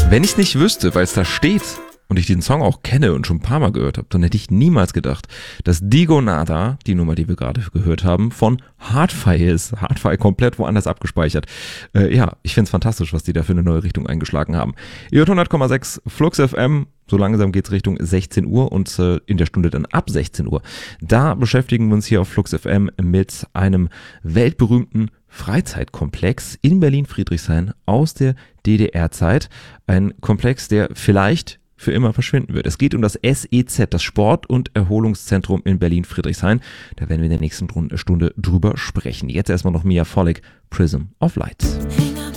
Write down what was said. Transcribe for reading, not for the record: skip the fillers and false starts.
Wenn ich es nicht wüsste, weil es da steht und ich diesen Song auch kenne und schon ein paar Mal gehört habe, dann hätte ich niemals gedacht, dass Digo Nada, die Nummer, die wir gerade gehört haben, von Hardfire ist. Hardfire komplett woanders abgespeichert. Ich finde es fantastisch, was die da für eine neue Richtung eingeschlagen haben. Ihr hört 100,6 Flux FM. So langsam geht's Richtung 16 Uhr und in der Stunde dann ab 16 Uhr. Da beschäftigen wir uns hier auf Flux FM mit einem weltberühmten Freizeitkomplex in Berlin-Friedrichshain aus der DDR-Zeit. Ein Komplex, der vielleicht für immer verschwinden wird. Es geht um das SEZ, das Sport- und Erholungszentrum in Berlin-Friedrichshain. Da werden wir in der nächsten Stunde drüber sprechen. Jetzt erstmal noch Mia Volek, Prism of Light. Hang up